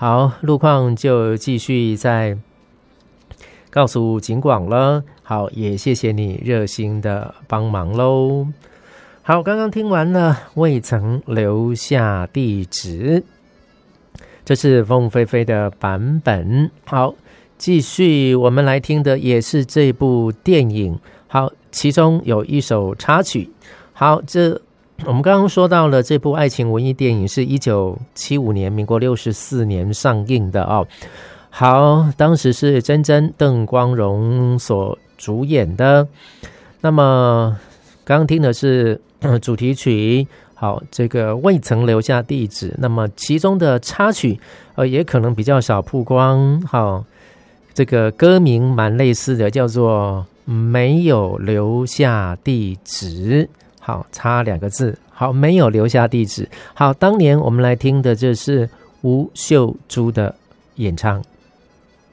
好，路况就继续再告诉警广了。好，也谢谢你热心的帮忙咯。好，刚刚听完了未曾留下地址，这是凤飞飞的版本。好，继续我们来听的也是这部电影。好，其中有一首插曲。好，我们刚刚说到了这部爱情文艺电影是1975年民国64年上映的哦。好，当时是珍珍邓光荣所主演的。那么刚刚听的是主题曲，好，这个未曾留下地址。那么其中的插曲也可能比较少曝光。好，这个歌名蛮类似的，叫做没有留下地址。好，差2个字。好，没有留下地址。好，当年我们来听的这是吴秀珠的演唱。